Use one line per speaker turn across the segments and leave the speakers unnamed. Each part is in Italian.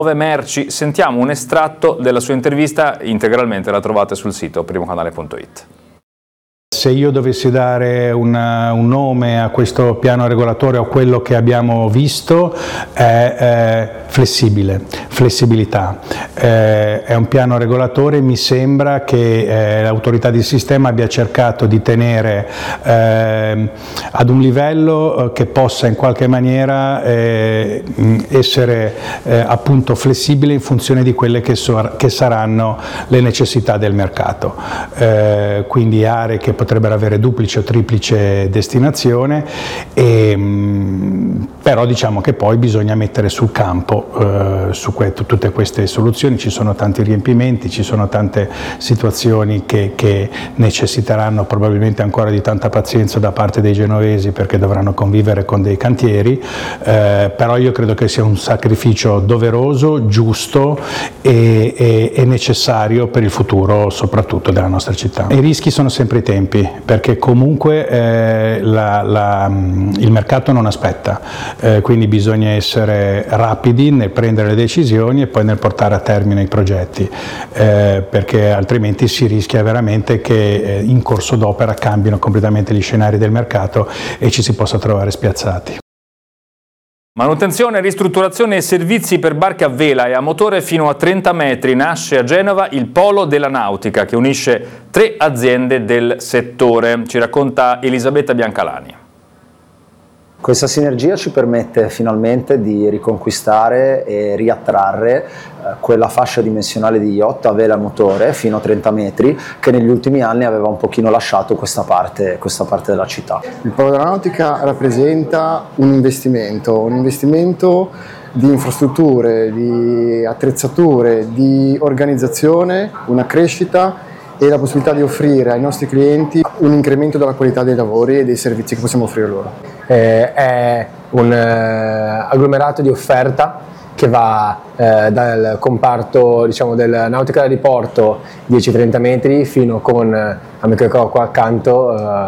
Nuove merci, sentiamo un estratto della sua intervista, integralmente la trovate sul sito primocanale.it.
Se io dovessi dare un nome a questo piano regolatore o quello che abbiamo visto è flessibilità. È un piano regolatore, mi sembra che l'autorità di sistema abbia cercato di tenere ad un livello che possa in qualche maniera essere appunto flessibile in funzione di quelle che saranno le necessità del mercato. Quindi aree che potrebbero avere duplice o triplice destinazione, però diciamo che poi bisogna mettere sul campo tutte queste soluzioni. Ci sono tanti riempimenti, ci sono tante situazioni che necessiteranno probabilmente ancora di tanta pazienza da parte dei genovesi, perché dovranno convivere con dei cantieri, però io credo che sia un sacrificio doveroso, giusto e necessario per il futuro soprattutto della nostra città. I rischi sono sempre i tempi, perché comunque il mercato non aspetta, quindi bisogna essere rapidi nel prendere le decisioni e poi nel portare a termine i progetti, perché altrimenti si rischia veramente che in corso d'opera cambino completamente gli scenari del mercato e ci si possa trovare spiazzati.
Manutenzione, ristrutturazione e servizi per barche a vela e a motore fino a 30 metri. Nasce a Genova il Polo della Nautica, che unisce 3 aziende del settore. Ci racconta Elisabetta Biancalani.
Questa sinergia ci permette finalmente di riconquistare e riattrarre quella fascia dimensionale di yacht a vela e motore fino a 30 metri che negli ultimi anni aveva un pochino lasciato questa parte della città.
Il Polo della Nautica rappresenta un investimento di infrastrutture, di attrezzature, di organizzazione, una crescita e la possibilità di offrire ai nostri clienti un incremento della qualità dei lavori e dei servizi che possiamo offrire loro.
È un agglomerato di offerta che va dal comparto, diciamo, del nautica da diporto 10-30 metri fino con, amico qua accanto,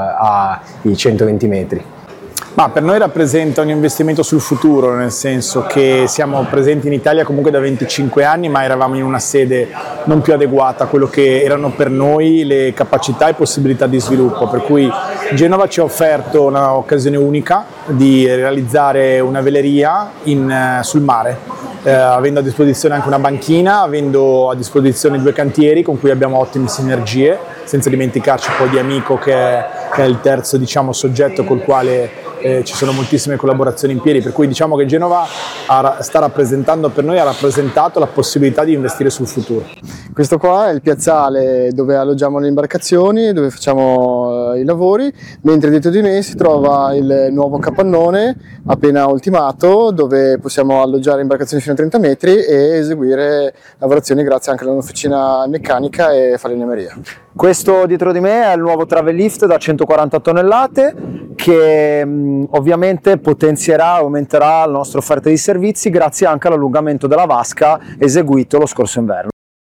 ai 120 metri.
Ma per noi rappresenta un investimento sul futuro, nel senso che siamo presenti in Italia comunque da 25 anni, ma eravamo in una sede non più adeguata a quello che erano per noi le capacità e possibilità di sviluppo, per cui Genova ci ha offerto un'occasione unica di realizzare una veleria sul mare, avendo a disposizione anche una banchina, avendo a disposizione 2 cantieri con cui abbiamo ottime sinergie, senza dimenticarci poi di Amico che è il terzo, diciamo, soggetto col quale ci sono moltissime collaborazioni in piedi, per cui diciamo che Genova sta rappresentando per noi, ha rappresentato la possibilità di investire sul futuro.
Questo qua è il piazzale dove alloggiamo le imbarcazioni, dove facciamo i lavori, mentre dietro di me si trova il nuovo capannone appena ultimato, dove possiamo alloggiare imbarcazioni fino a 30 metri e eseguire lavorazioni grazie anche all'officina meccanica e falegnameria.
Questo dietro di me è il nuovo travel lift da 140 tonnellate che ovviamente potenzierà e aumenterà la nostra offerta di servizi grazie anche all'allungamento della vasca eseguito lo scorso inverno.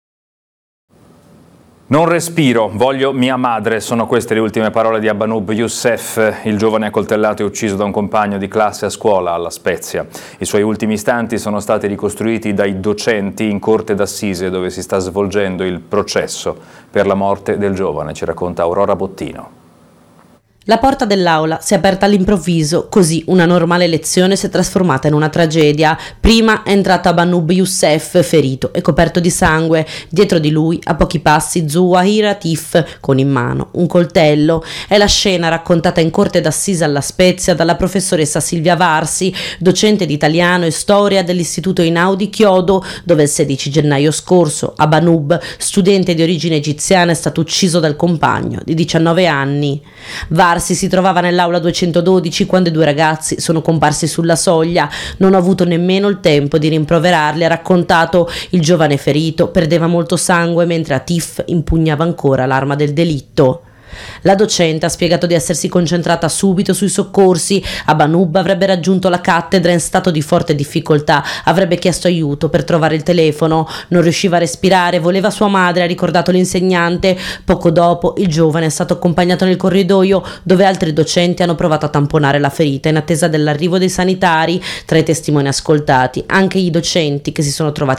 Non respiro, voglio mia madre, sono queste le ultime parole di Abanub Youssef, il giovane accoltellato e ucciso da un compagno di classe a scuola alla Spezia. I suoi ultimi istanti sono stati ricostruiti dai docenti in corte d'assise dove si sta svolgendo il processo per la morte del giovane, ci racconta Aurora Bottino.
La porta dell'aula si è aperta all'improvviso, così una normale lezione si è trasformata in una tragedia. Prima è entrato Abanub Youssef, ferito e coperto di sangue. Dietro di lui, a pochi passi, Zouahir Atif, con in mano un coltello. È la scena raccontata in corte d'assise alla Spezia dalla professoressa Silvia Varsi, docente di italiano e storia dell'Istituto Einaudi Chiodo, dove il 16 gennaio scorso Abanub, studente di origine egiziana, è stato ucciso dal compagno di 19 anni. Varsi si trovava nell'aula 212 quando i 2 ragazzi sono comparsi sulla soglia. Non ho avuto nemmeno il tempo di rimproverarli, ha raccontato. Il giovane ferito perdeva molto sangue mentre Atif impugnava ancora l'arma del delitto. La docente ha spiegato di essersi concentrata subito sui soccorsi. Abanub avrebbe raggiunto la cattedra in stato di forte difficoltà, avrebbe chiesto aiuto per trovare il telefono, non riusciva a respirare, voleva sua madre, ha ricordato l'insegnante. Poco dopo il giovane è stato accompagnato nel corridoio dove altri docenti hanno provato a tamponare la ferita in attesa dell'arrivo dei sanitari. Tra i testimoni ascoltati anche i docenti che si sono trovati